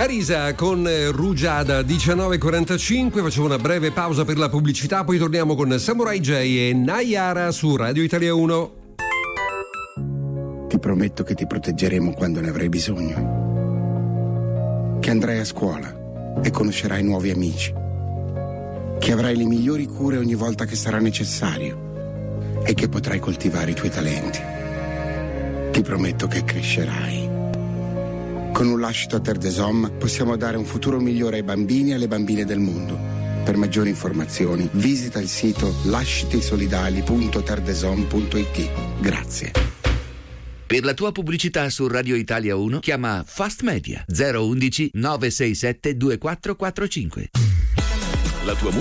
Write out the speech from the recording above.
Arisa con Rugiada 19:45. Facevo una breve pausa per la pubblicità, poi torniamo con Samurai J e Nayara su Radio Italia 1. Ti prometto che ti proteggeremo quando ne avrai bisogno. Che andrai a scuola e conoscerai nuovi amici. Che avrai le migliori cure ogni volta che sarà necessario e che potrai coltivare i tuoi talenti. Ti prometto che crescerai. Con un lascito a Terre des Hommes possiamo dare un futuro migliore ai bambini e alle bambine del mondo. Per maggiori informazioni visita il sito lascitisolidali.terdesom.it. Grazie. Per la tua pubblicità su Radio Italia 1 chiama Fast Media 011 967 2445. La tua